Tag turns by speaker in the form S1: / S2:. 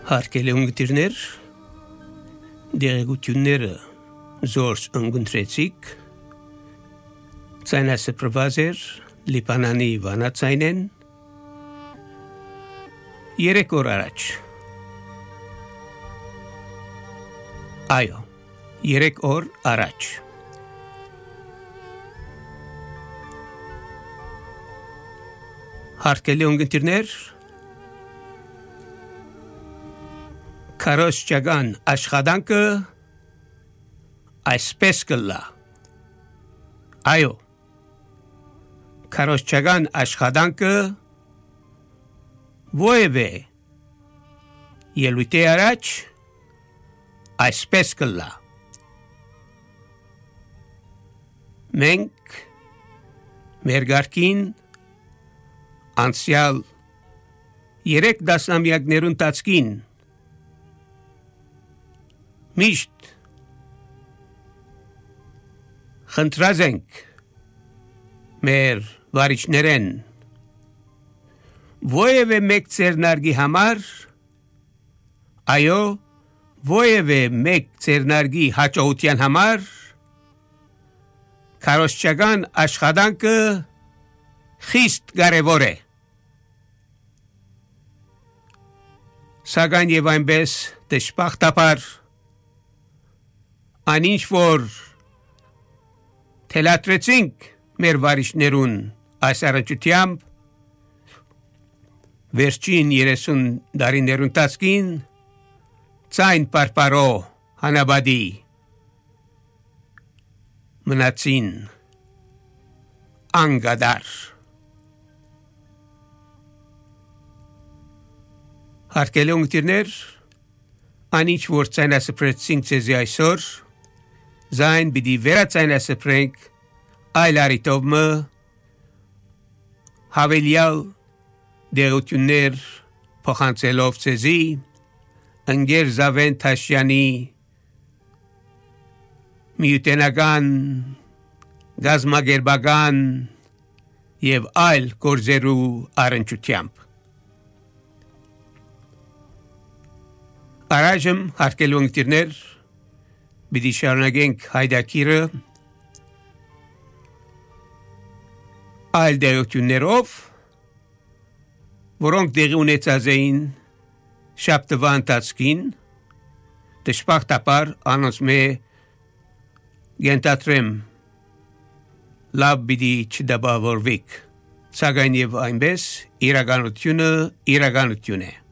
S1: Հարգելի ունգընտիրներ, դեղեցությունները զորս ընկընտրեցիք, ցայնասպրված էր Լիբանանի վանացայնեն 3 օր առաջ։ Այո, 3 օր առաջ։ Հարգելի ունգընտիրներ, քարոզչական աշխատանքը այսպես կլա։ Այո, քարոզչական աշխատանքը որևէ ելույթի առաջ այսպես կլա։ Մենք մեր գարկին անցյալ 3 դասնամյակներուն տածկին միշտ խնդրած ենք մեր վարիչներեն որևէ մեկ ծերնարգի համար, այո, որևէ մեկ ծերնարգի հաջողության համար քարոզչական աշխատանքը խիստ կարևոր է։ Սակայն եւ այնպես դժբախտաբար անինչ որ թելադրեցինք մեր վարիչներուն այս առընչությամբ վերջին 30 դարիներուն տածկին ցայն պարպարո հանաբադի մնացին անգադար։ Հարգելի ունգընտիրներ, անինչ որ ցայնասպրեցինք ցեզի այսօր Zayn bidi վերացայնասպրենք այլ արիտովմը հավելյալ դերություններ փոխանցելով ցեզի ընկեր Զավեն Թաշյանի միութենական գազմագերբական եւ այլ գործերու առընչությամբ Արաժմ հարգելի ունգընտիրներ Բիդի շարունակենք հայդակիրը այլ դերություններով, որոնք դեղի ունեցած էին շաբթվա ընթացքին, դժբախտաբար անոնց մե գենտատրեմ լավ բիդի չդաբավորվիկ, սակայն եւ այնպես իրականությունը իրականություն է։